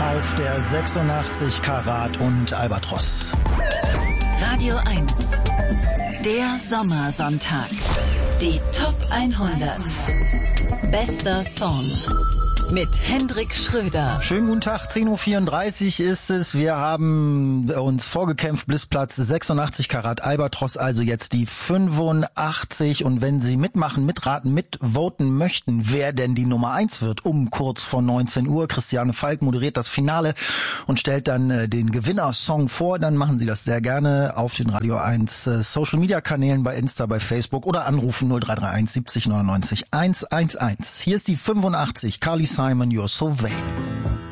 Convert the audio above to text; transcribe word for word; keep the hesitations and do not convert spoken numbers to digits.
auf der sechsundachtzig Karat und Albatros. Radio eins. Der Sommersonntag. Die Top hundert. Bester Song. Mit Hendrik Schröder. Schönen guten Tag, zehn Uhr vierunddreißig ist es. Wir haben uns vorgekämpft bis Platz sechsundachtzig Karat Albatros, also jetzt die fünfundachtzig. Und wenn Sie mitmachen, mitraten, mitvoten möchten, wer denn die Nummer eins wird, um kurz vor neunzehn Uhr. Christiane Falk moderiert das Finale und stellt dann äh, den Gewinnersong vor. Dann machen Sie das sehr gerne auf den Radio eins äh, Social Media Kanälen, bei Insta, bei Facebook oder anrufen null drei drei eins siebzig neunundneunzig hundertelf. Hier ist die fünfundachtzig, Carly Simon, You're So Vain.